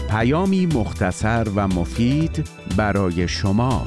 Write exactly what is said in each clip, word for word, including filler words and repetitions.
پیامی مختصر و مفید برای شما.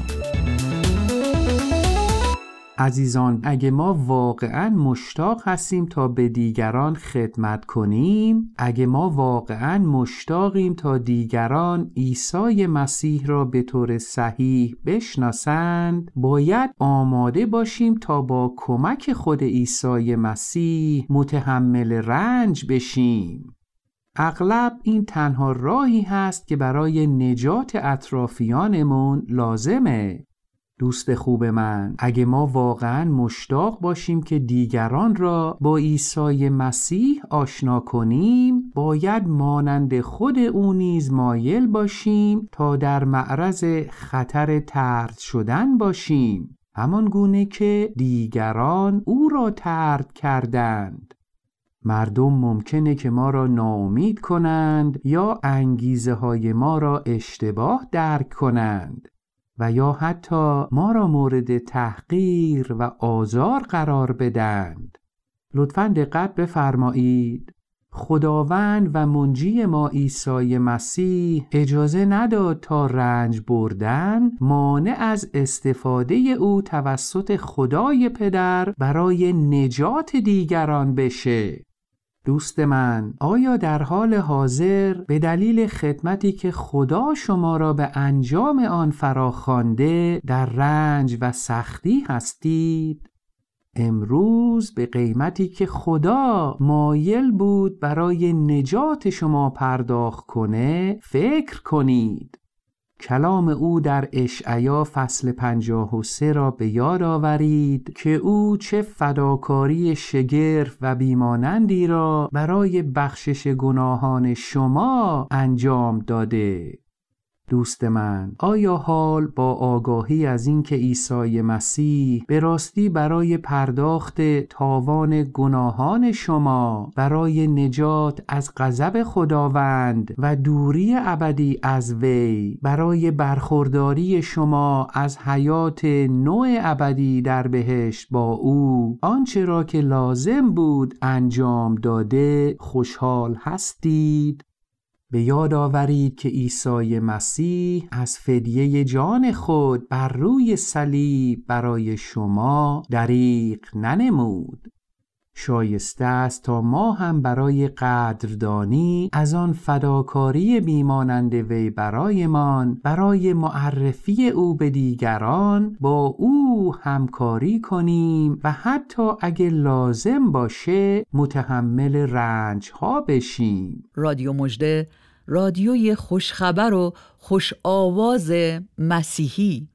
عزیزان، اگه ما واقعاً مشتاق هستیم تا به دیگران خدمت کنیم، اگه ما واقعاً مشتاقیم تا دیگران عیسی مسیح را به طور صحیح بشناسند، باید آماده باشیم تا با کمک خود عیسی مسیح متحمل رنج بشیم. اغلب این تنها راهی هست که برای نجات اطرافیانمون لازمه. دوست خوب من، اگه ما واقعاً مشتاق باشیم که دیگران را با عیسی مسیح آشنا کنیم، باید مانند خود او نیز مایل باشیم تا در معرض خطر طرد شدن باشیم، همان گونه که دیگران او را طرد کردند. مردم ممکنه که ما را ناامید کنند یا انگیزه های ما را اشتباه درک کنند و یا حتی ما را مورد تحقیر و آزار قرار بدهند. لطفاً دقت بفرمایید. خداوند و منجی ما عیسی مسیح اجازه نداد تا رنج بردن مانع از استفاده او توسط خدای پدر برای نجات دیگران بشه. دوست من، آیا در حال حاضر به دلیل خدمتی که خدا شما را به انجام آن فراخوانده در رنج و سختی هستید؟ امروز به قیمتی که خدا مایل بود برای نجات شما پرداخت کنه فکر کنید. کلام او در اشعیا فصل پنجاه و سه را به یاد آورید که او چه فداکاری شگرف و بیمانندی را برای بخشش گناهان شما انجام داده. دوست من، آیا حال با آگاهی از این که عیسی مسیح به راستی برای پرداخت تاوان گناهان شما، برای نجات از غضب خداوند و دوری ابدی از وی، برای برخورداری شما از حیات نو ابدی در بهشت با او، آنچه را که لازم بود انجام داده خوشحال هستید؟ به یاد آورید که عیسی مسیح از فدیه جان خود بر روی صلیب برای شما دریغ ننمود. شایسته است تا ما هم برای قدردانی از آن فداکاری بیمانند وی برایمان، برای معرفی او به دیگران با او همکاری کنیم و حتی اگه لازم باشه متحمل رنج ها بشیم. رادیو مژده، رادیوی خوشخبر و خوش آواز مسیحی.